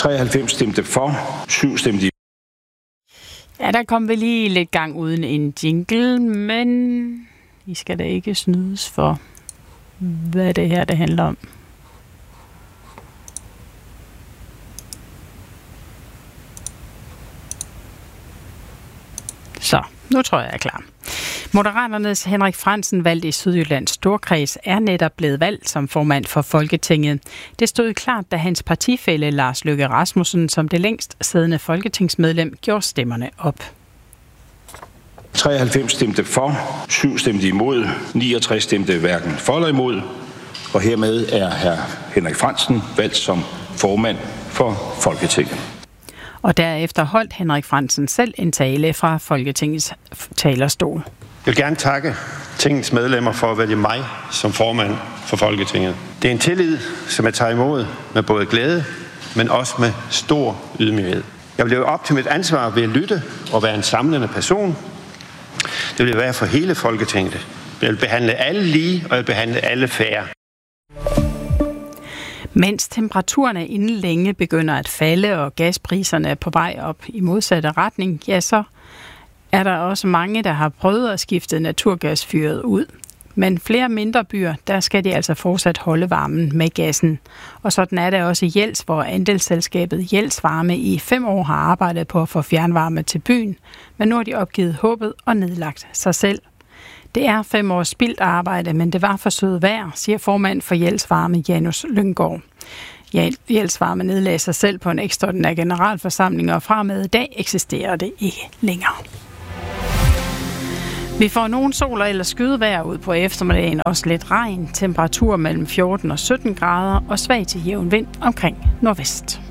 93 stemte for, 7 stemte. Ja, der kom vi lige lidt gang uden en jingle, men I skal da ikke snydes for, hvad det her det handler om. Så, nu tror jeg er klar. Moderaternes Henrik Frandsen, valgt i Sydjyllands Storkreds, er netop blevet valgt som formand for Folketinget. Det stod klart, da hans partifælle Lars Løkke Rasmussen som det længst siddende folketingsmedlem gjorde stemmerne op. 93 stemte for, 7 stemte imod, 69 stemte hverken for eller imod, og hermed er hr. Henrik Frandsen valgt som formand for Folketinget. Og derefter holdt Henrik Frandsen selv en tale fra Folketingets talerstol. Jeg vil gerne takke tingets medlemmer for at vælge mig som formand for Folketinget. Det er en tillid, som jeg tager imod med både glæde, men også med stor ydmyghed. Jeg vil leve op til mit ansvar ved at lytte og være en samlende person. Det vil være for hele Folketinget. Jeg vil behandle alle lige, og jeg vil behandle alle fair. Mens temperaturerne inden længe begynder at falde, og gaspriserne er på vej op i modsatte retning, ja, så er der også mange, der har prøvet at skifte naturgasfyret ud. Men flere mindre byer, der skal de altså fortsat holde varmen med gassen. Og sådan er det også i Jels, hvor andelsselskabet Jels Varme i 5 år har arbejdet på at få fjernvarme til byen. Men nu har de opgivet håbet og nedlagt sig selv. Det er 5 års spildt arbejde, men det var for søde vejr, siger formand for Jels Varme, Janus Lynggaard. Jels Varme nedlagde sig selv på en ekstraordinær generalforsamling, og fra med i dag eksisterer det ikke længere. Vi får nogen sol eller skydevejr ud på eftermiddagen, også lidt regn, temperatur mellem 14 og 17 grader og svag til jævn vind omkring nordvest.